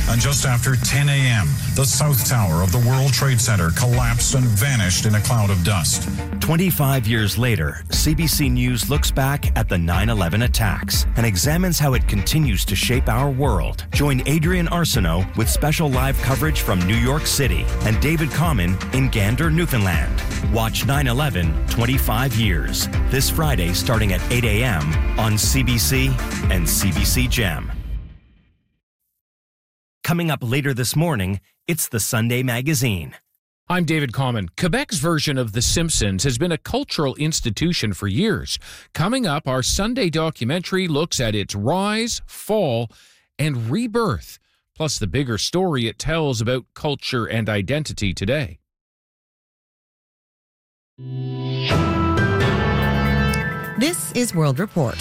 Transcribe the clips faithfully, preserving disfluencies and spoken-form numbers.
And just after ten a.m., the South Tower of the World Trade Center collapsed and vanished in a cloud of dust. twenty-five years later, C B C News looks back at the nine eleven attacks and examines how it continues to shape our world. Join Adrian Arsenault with special live coverage from New York City and David Common in Gander, Newfoundland. Watch nine eleven twenty-five years this Friday starting at eight a.m. on C B C and C B C Gem. Coming up later this morning, it's the Sunday Magazine. I'm David Common. Quebec's version of The Simpsons has been a cultural institution for years. Coming up, our Sunday documentary looks at its rise, fall, and rebirth, plus the bigger story it tells about culture and identity today. This is World Report.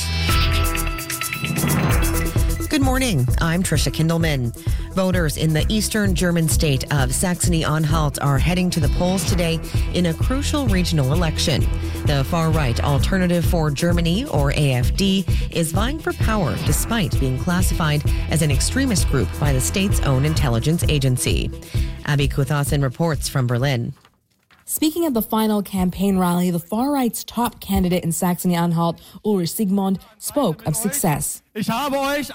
Good morning. I'm Tricia Kindelman. Voters in the eastern German state of Saxony-Anhalt are heading to the polls today in a crucial regional election. The far-right Alternative for Germany, or A F D, is vying for power despite being classified as an extremist group by the state's own intelligence agency. Abby Kuthasen reports from Berlin. Speaking at the final campaign rally, the far-right's top candidate in Saxony-Anhalt, Ulrich Sigmund, spoke of success. He said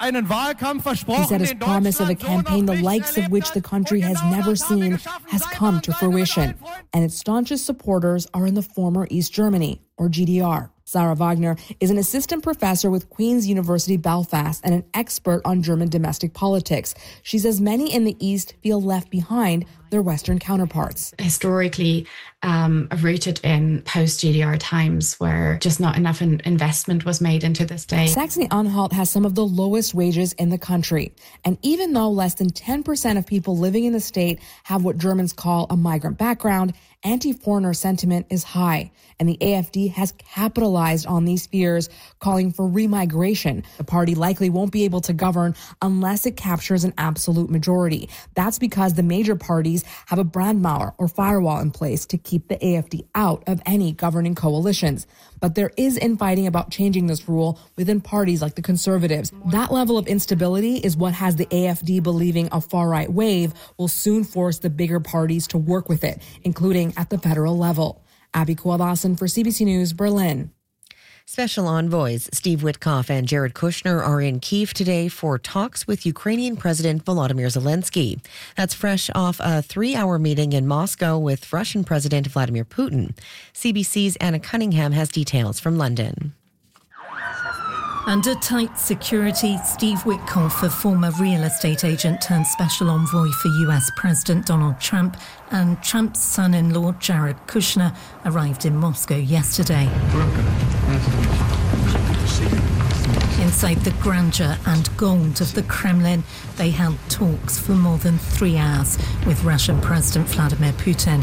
his promise of a campaign the likes of which the country has never seen has come to fruition, and its staunchest supporters are in the former East Germany, or G D R. Sarah Wagner is an assistant professor with Queen's University Belfast and an expert on German domestic politics. She says many in the East feel left behind their Western counterparts. Historically um, rooted in post-G D R times where just not enough in- investment was made into the state. Saxony-Anhalt has some of the lowest wages in the country. And even though less than ten percent of people living in the state have what Germans call a migrant background, anti-foreigner sentiment is high. And the A F D has capitalized on these fears, calling for remigration. The party likely won't be able to govern unless it captures an absolute majority. That's because the major parties have a Brandmauer or firewall in place to keep the A F D out of any governing coalitions. But there is infighting about changing this rule within parties like the Conservatives. That level of instability is what has the A F D believing a far-right wave will soon force the bigger parties to work with it, including at the federal level. Abby Kuthasen for C B C News, Berlin. Special envoys Steve Witkoff and Jared Kushner are in Kyiv today for talks with Ukrainian President Volodymyr Zelensky. That's fresh off a three-hour meeting in Moscow with Russian President Vladimir Putin. C B C's Anna Cunningham has details from London. Under tight security, Steve Witkoff, a former real estate agent turned special envoy for U S President Donald Trump, and Trump's son-in-law Jared Kushner arrived in Moscow yesterday. Inside the grandeur and gold of the Kremlin, they held talks for more than three hours with Russian President Vladimir Putin.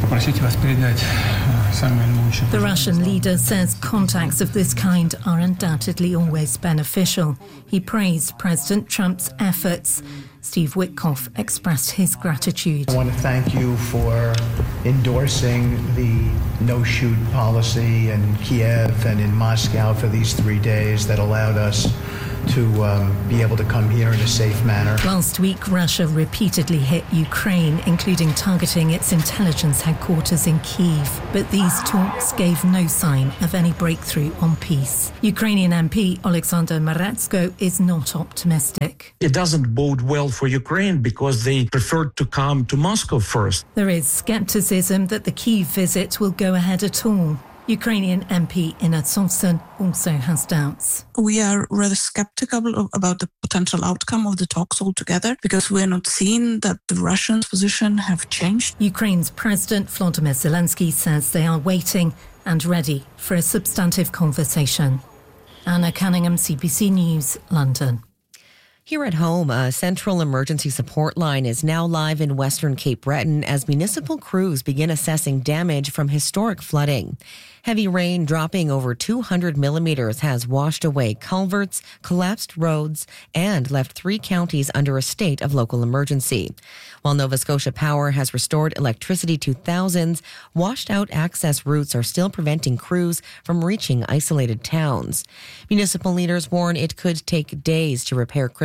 The Russian leader says contacts of this kind are undoubtedly always beneficial. He praised President Trump's efforts. Steve Witkoff expressed his gratitude. I want to thank you for endorsing the no-shoot policy in Kiev and in Moscow for these three days that allowed us to um, be able to come here in a safe manner. Last week, Russia repeatedly hit Ukraine, including targeting its intelligence headquarters in Kyiv. But these talks gave no sign of any breakthrough on peace. Ukrainian M P Alexander Maretsko is not optimistic. It doesn't bode well for Ukraine because they preferred to come to Moscow first. There is skepticism that the Kyiv visit will go ahead at all. Ukrainian M P Inna Thompson also has doubts. We are rather skeptical about the potential outcome of the talks altogether because we are not seeing that the Russians' position have changed. Ukraine's President Volodymyr Zelensky says they are waiting and ready for a substantive conversation. Anna Cunningham, C B C News, London. Here at home, a central emergency support line is now live in Western Cape Breton as municipal crews begin assessing damage from historic flooding. Heavy rain dropping over two hundred millimeters has washed away culverts, collapsed roads, and left three counties under a state of local emergency. While Nova Scotia Power has restored electricity to thousands, washed-out access routes are still preventing crews from reaching isolated towns. Municipal leaders warn it could take days to repair critical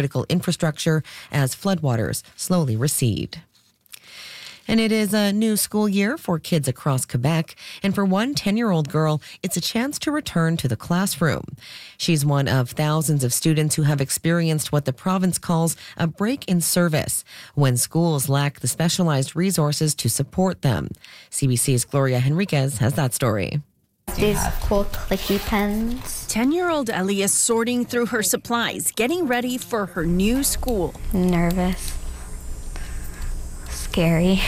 critical infrastructure as floodwaters slowly recede. And it is a new school year for kids across Quebec. And for one ten-year-old girl, it's a chance to return to the classroom. She's one of thousands of students who have experienced what the province calls a break in service, when schools lack the specialized resources to support them. C B C's Gloria Henriquez has that story. These cool clicky pens. ten-year-old Ellie is sorting through her supplies, getting ready for her new school. Nervous. Scary,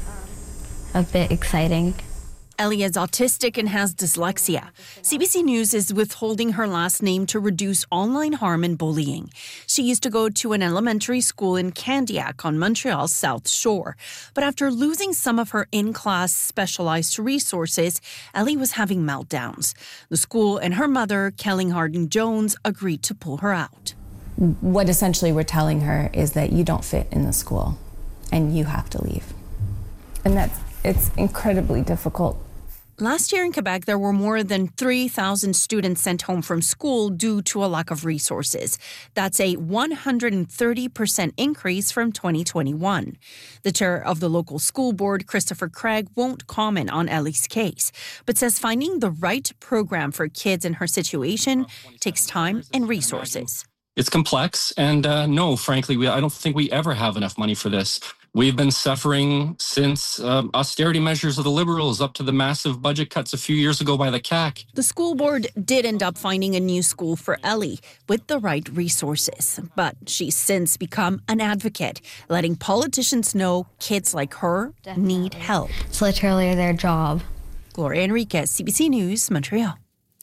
a bit exciting. Ellie is autistic and has dyslexia. C B C News is withholding her last name to reduce online harm and bullying. She used to go to an elementary school in Candiac on Montreal's South Shore. But after losing some of her in-class specialized resources, Ellie was having meltdowns. The school and her mother, Kelly Hardin-Jones, agreed to pull her out. What essentially we're telling her is that you don't fit in the school and you have to leave. And that's, it's incredibly difficult. Last year in Quebec, there were more than three thousand students sent home from school due to a lack of resources. That's a one hundred thirty percent increase from twenty twenty-one. The chair of the local school board, Christopher Craig, won't comment on Ellie's case, but says finding the right program for kids in her situation takes time and resources. It's complex, and uh, no, frankly, we, I don't think we ever have enough money for this. We've been suffering since uh, austerity measures of the Liberals up to the massive budget cuts a few years ago by the C A C. The school board did end up finding a new school for Ellie with the right resources, but she's since become an advocate, letting politicians know kids like her Definitely. need help. It's literally their job. Gloria Enriquez, C B C News, Montreal.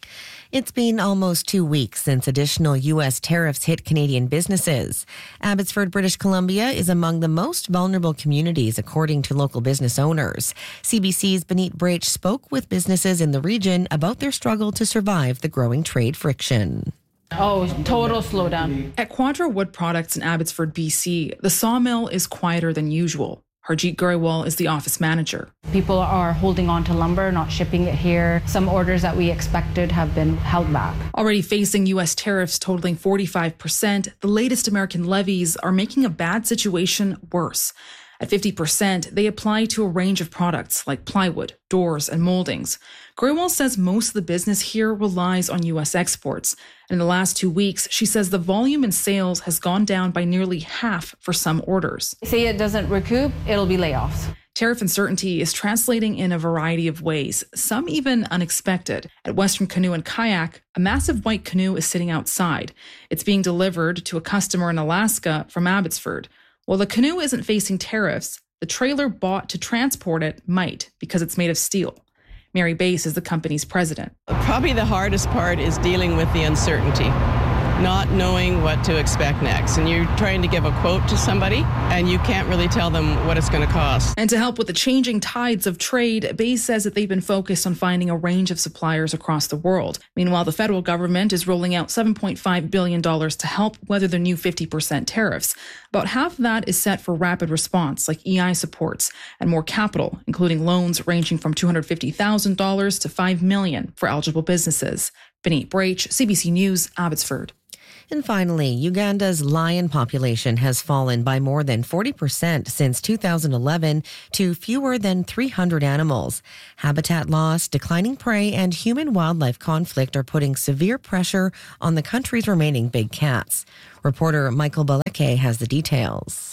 It's been almost two weeks since additional U S tariffs hit Canadian businesses. Abbotsford, British Columbia is among the most vulnerable communities, according to local business owners. C B C's Benit Brach spoke with businesses in the region about their struggle to survive the growing trade friction. Oh, total slowdown. At Quadra Wood Products in Abbotsford, B C, the sawmill is quieter than usual. Harjeet Grewal is the office manager. People are holding on to lumber, not shipping it here. Some orders that we expected have been held back. Already facing U S tariffs totaling forty-five percent, the latest American levies are making a bad situation worse. At fifty percent, they apply to a range of products like plywood, doors, and moldings. Grewal says most of the business here relies on U S exports. And in the last two weeks, she says the volume in sales has gone down by nearly half for some orders. Say it doesn't recoup, it'll be layoffs. Tariff uncertainty is translating in a variety of ways, some even unexpected. At Western Canoe and Kayak, a massive white canoe is sitting outside. It's being delivered to a customer in Alaska from Abbotsford. While the canoe isn't facing tariffs, the trailer bought to transport it might, because it's made of steel. Mary Bass is the company's president. Probably the hardest part is dealing with the uncertainty, not knowing what to expect next. And you're trying to give a quote to somebody, and you can't really tell them what it's going to cost. And to help with the changing tides of trade, Bass says that they've been focused on finding a range of suppliers across the world. Meanwhile, the federal government is rolling out seven point five billion dollars to help weather the new fifty percent tariffs. About half of that is set for rapid response, like E I supports, and more capital, including loans ranging from two hundred fifty thousand dollars to five million dollars for eligible businesses. Benit Brach, C B C News, Abbotsford. And finally, Uganda's lion population has fallen by more than forty percent since two thousand eleven to fewer than three hundred animals. Habitat loss, declining prey, and human-wildlife conflict are putting severe pressure on the country's remaining big cats. Reporter Michael Baleke has the details.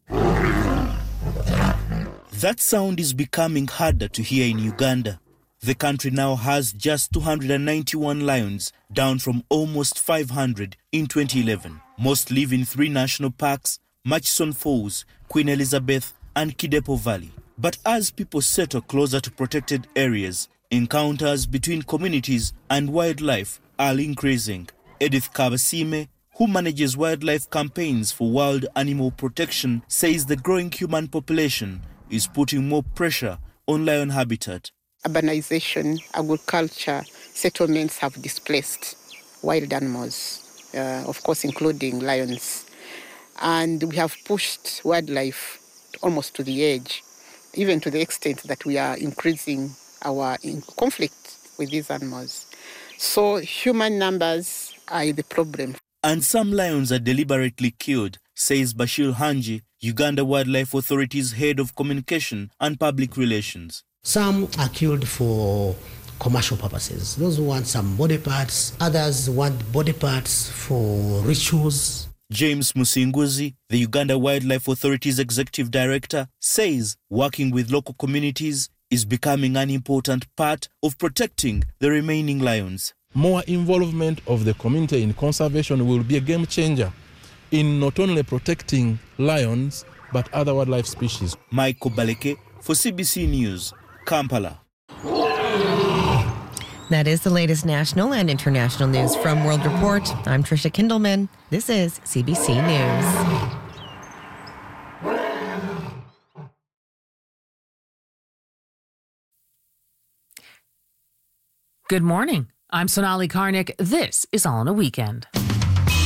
That sound is becoming harder to hear in Uganda. The country now has just two hundred ninety-one lions, down from almost five hundred in twenty eleven. Most live in three national parks, Murchison Falls, Queen Elizabeth, and Kidepo Valley. But as people settle closer to protected areas, encounters between communities and wildlife are increasing. Edith Kabasime, who manages wildlife campaigns for wild animal protection, says the growing human population is putting more pressure on lion habitat. Urbanization, agriculture, settlements have displaced wild animals, uh, of course, including lions. And we have pushed wildlife almost to the edge, even to the extent that we are increasing our in conflict with these animals. So human numbers are the problem. And some lions are deliberately killed, says Bashir Hanji, Uganda Wildlife Authority's head of communication and public relations. Some are killed for commercial purposes. Those who want some body parts, others want body parts for rituals. James Musinguzi, the Uganda Wildlife Authority's executive director, says working with local communities is becoming an important part of protecting the remaining lions. More involvement of the community in conservation will be a game changer in not only protecting lions, but other wildlife species. Michael Baleke for C B C News, Kampala. That is the latest national and international news from World Report. I'm Trisha Kindleman. This is C B C News. Good morning. I'm Sonali Karnik. This is All in a Weekend.